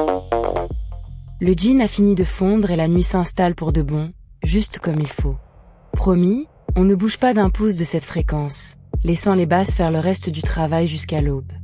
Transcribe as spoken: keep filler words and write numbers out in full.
Le jean a fini de fondre et la nuit s'installe pour de bon, juste comme il faut. Promis, on ne bouge pas d'un pouce de cette fréquence, laissant les basses faire le reste du travail jusqu'à l'aube.